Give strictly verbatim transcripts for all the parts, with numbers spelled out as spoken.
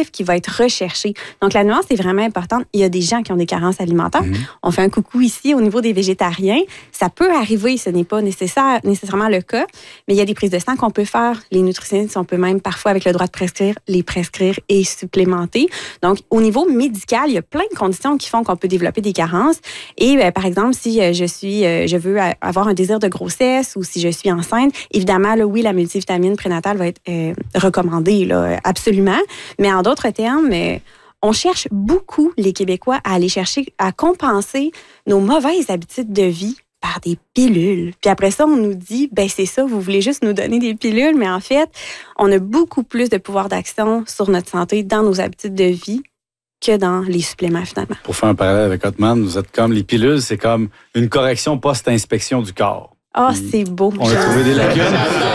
chiffre qui va être recherché. Donc, la nuance est vraiment importante. Il y a des gens qui ont des carences alimentaires. Mm-hmm. On fait un coucou ici au niveau des végétariens. Ça peut arriver, ce n'est pas nécessaire, nécessairement le cas, mais il y a des prises de sang qu'on peut faire. Les nutritionnistes, on peut même parfois, avec le droit de prescrire, les prescrire et supplémenter. Donc, au niveau médical, il y a plein de conditions qui font qu'on peut développer des carences. Et, euh, par exemple, si euh, je suis, euh, je veux avoir un désir de grossesse ou si je suis enceinte, évidemment, là, oui, la multivitamine prénatale va être euh, recommandée, là, absolument. Mais en d'autres termes, euh, on cherche beaucoup, les Québécois, à aller chercher, à compenser nos mauvaises habitudes de vie par des pilules. Puis après ça, on nous dit, ben c'est ça, vous voulez juste nous donner des pilules, mais en fait, on a beaucoup plus de pouvoir d'action sur notre santé dans nos habitudes de vie que dans les suppléments, finalement. Pour faire un parallèle avec Hotman, vous êtes comme les pilules, c'est comme une correction post-inspection du corps. Ah, oh, c'est beau. On a trouvé des lacunes.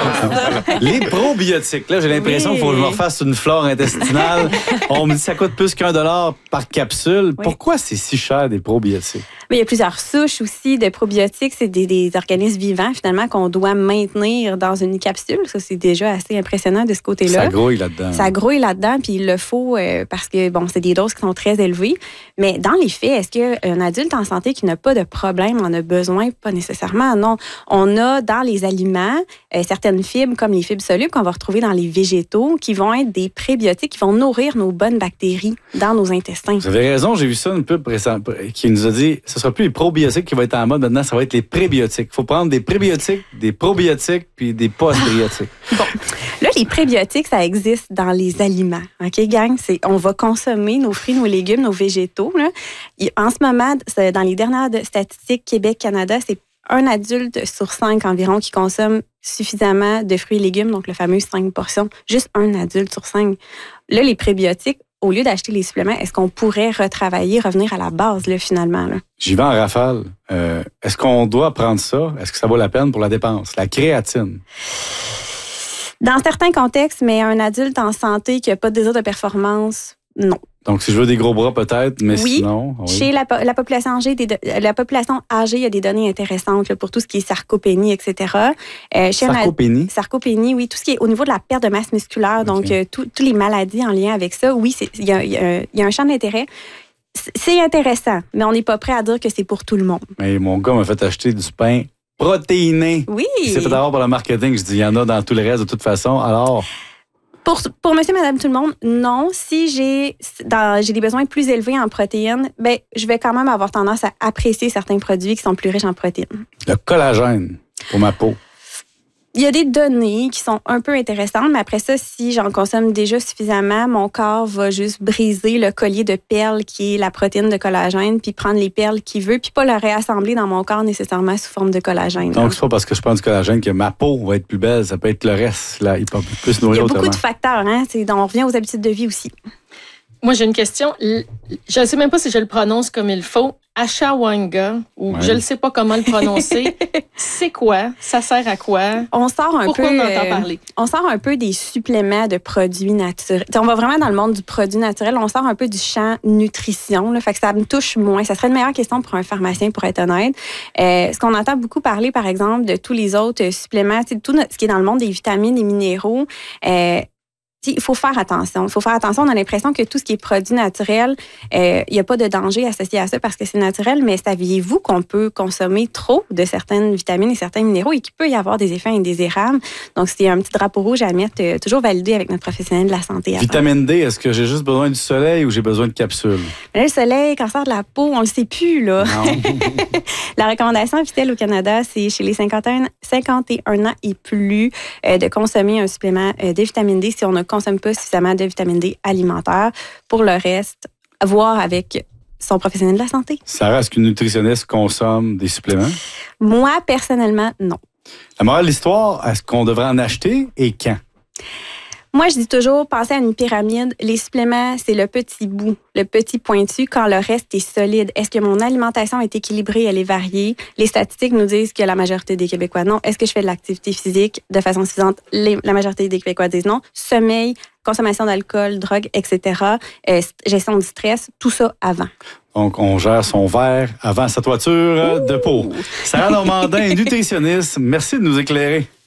Les probiotiques, là, j'ai l'impression oui. qu'il faut que je me refasse une flore intestinale. On me dit que ça coûte plus qu'un dollar par capsule. Oui. Pourquoi c'est si cher, des probiotiques? Mais il y a plusieurs souches aussi de probiotiques. C'est des, des organismes vivants, finalement, qu'on doit maintenir dans une capsule. Ça, c'est déjà assez impressionnant de ce côté-là. Ça grouille là-dedans. Ça grouille là-dedans, puis il le faut euh, parce que, bon, c'est des doses qui sont très élevées. Mais dans les faits, est-ce qu'un adulte en santé qui n'a pas de problème en a besoin? Pas nécessairement, non. On a dans les aliments euh, certaines fibres, comme les fibres solubles qu'on va retrouver dans les végétaux, qui vont être des prébiotiques, qui vont nourrir nos bonnes bactéries dans nos intestins. Vous avez raison, j'ai vu ça une pub récente qui nous a dit, ce ne sera plus les probiotiques qui vont être en mode maintenant, ça va être les prébiotiques. Il faut prendre des prébiotiques, des probiotiques, puis des postbiotiques. Bon, là, les prébiotiques, ça existe dans les aliments. OK, gang? C'est, on va consommer nos fruits, nos légumes, nos végétaux. Là. En ce moment, dans les dernières statistiques Québec-Canada, c'est un adulte sur cinq environ qui consomme suffisamment de fruits et légumes, donc le fameux cinq portions, juste un adulte sur cinq. Là, les prébiotiques, au lieu d'acheter les suppléments, est-ce qu'on pourrait retravailler, revenir à la base, là, finalement? Là? J'y vais en rafale. Euh, est-ce qu'on doit prendre ça? Est-ce que ça vaut la peine pour la dépense? La créatine? Dans certains contextes, mais un adulte en santé qui n'a pas de désir de performance, non. Donc, si je veux des gros bras, peut-être, mais oui, sinon... Oui, chez la, la, population âgée, des, la population âgée, il y a des données intéressantes là, pour tout ce qui est sarcopénie, et cetera. Euh, sarcopénie? Ad, sarcopénie, oui. Tout ce qui est au niveau de la perte de masse musculaire, okay. donc euh, toutes les maladies en lien avec ça, oui, il y, y, y a un champ d'intérêt. C'est intéressant, mais on n'est pas prêt à dire que c'est pour tout le monde. Mais mon gars m'a fait acheter du pain protéiné. Oui. Il s'est fait avoir pour le marketing. Je dis, il y en a dans tout le reste de toute façon. Alors... Pour, pour monsieur, madame, tout le monde, non. Si j'ai, dans, j'ai des besoins plus élevés en protéines, ben, je vais quand même avoir tendance à apprécier certains produits qui sont plus riches en protéines. Le collagène pour ma peau. Il y a des données qui sont un peu intéressantes, mais après ça, si j'en consomme déjà suffisamment, mon corps va juste briser le collier de perles qui est la protéine de collagène, puis prendre les perles qu'il veut, puis pas le réassembler dans mon corps nécessairement sous forme de collagène. Donc, c'est pas parce que je prends du collagène que ma peau va être plus belle, ça peut être le reste, là, il peut plus nourrir autrement. Il y a beaucoup autrement. de facteurs, hein? C'est, on revient aux habitudes de vie aussi. Moi, j'ai une question. Je ne sais même pas si je le prononce comme il faut. Ashawanga, ou ouais. je ne sais pas comment le prononcer. C'est quoi? Ça sert à quoi? On sort un Pourquoi peu, on entend parler? On sort un peu des suppléments de produits naturels. T'sais, on va vraiment dans le monde du produit naturel. On sort un peu du champ nutrition. Là, fait que ça me touche moins. Ça serait une meilleure question pour un pharmacien, pour être honnête. Euh, ce qu'on entend beaucoup parler, par exemple, de tous les autres suppléments, tout ce qui est dans le monde des vitamines et minéraux, euh, il faut faire attention. Il faut faire attention. On a l'impression que tout ce qui est produit naturel, euh, il n'y a pas de danger associé à ça parce que c'est naturel, mais saviez-vous qu'on peut consommer trop de certaines vitamines et certains minéraux et qu'il peut y avoir des effets indésirables? Donc, c'est un petit drapeau rouge à mettre, euh, toujours validé avec notre professionnel de la santé. Vitamine D, est-ce que j'ai juste besoin du soleil ou j'ai besoin de capsules? Là, le soleil, cancer de la peau, on ne le sait plus, là. Non. La recommandation officielle au Canada, c'est chez les cinquante et un, cinquante et un ans et plus euh, de consommer un supplément euh, de vitamine D si on ne consomme pas suffisamment de vitamine D alimentaire. Pour le reste, voir avec son professionnel de la santé. Sarah, est-ce qu'une nutritionniste consomme des suppléments? Moi, personnellement, non. La morale de l'histoire, est-ce qu'on devrait en acheter et quand? Moi, je dis toujours, pensez à une pyramide. Les suppléments, c'est le petit bout, le petit pointu, quand le reste est solide. Est-ce que mon alimentation est équilibrée, elle est variée? Les statistiques nous disent que la majorité des Québécois, non. Est-ce que je fais de l'activité physique de façon suffisante? Les, la majorité des Québécois disent non. Sommeil, consommation d'alcool, drogue, et cetera. Euh, gestion du stress, tout ça avant. Donc, on gère son verre avant sa toiture Ouh. de peau. Sarah Normandin, nutritionniste, merci de nous éclairer.